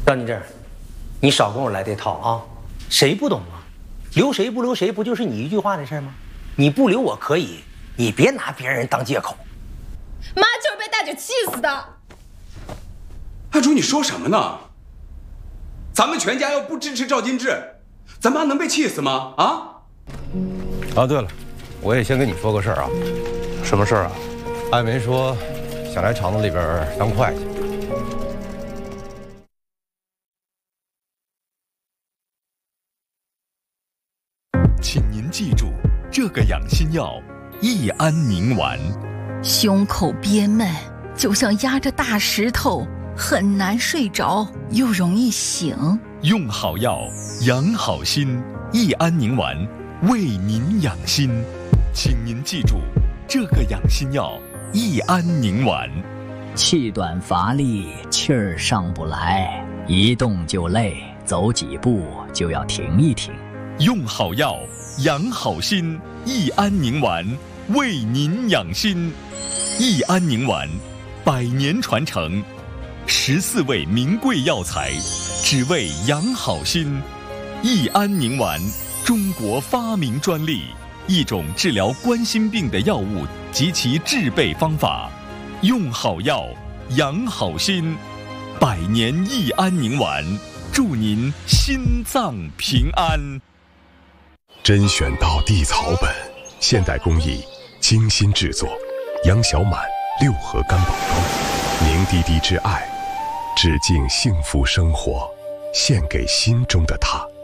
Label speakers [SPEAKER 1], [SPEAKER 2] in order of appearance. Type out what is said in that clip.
[SPEAKER 1] 张金正，你少跟我来这套啊！谁不懂啊？留谁不留谁，不就是你一句话的事吗？你不留我可以，你别拿别人当借口。
[SPEAKER 2] 妈就是被大姐气死的。
[SPEAKER 3] 阿竹，你说什么呢？咱们全家要不支持赵金志，咱妈能被气死吗？
[SPEAKER 4] 啊，对了，我也先跟你说个事儿啊。
[SPEAKER 5] 什么事儿啊？
[SPEAKER 4] 艾梅说想来厂子里边当会计。
[SPEAKER 6] 请您记住这个养心药益安宁丸。
[SPEAKER 7] 胸口憋闷，就像压着大石头，很难睡着，又容易醒。
[SPEAKER 6] 用好药，养好心。益安宁丸为您养心，请您记住这个养心药益安宁丸。
[SPEAKER 8] 气短乏力，气儿上不来，一动就累，走几步就要停一停。
[SPEAKER 6] 用好药，养好心。益安宁丸为您养心。益安宁丸100年传承，14味名贵药材，只为养好心。益安宁丸，中国发明专利，一种治疗冠心病的药物及其制备方法。用好药，养好心。100年益安宁丸，祝您心脏平安。
[SPEAKER 9] 甄选到地草本，现代工艺，精心制作。杨小满6合干宝膏，凝滴滴之爱，致敬幸福生活，献给心中的他。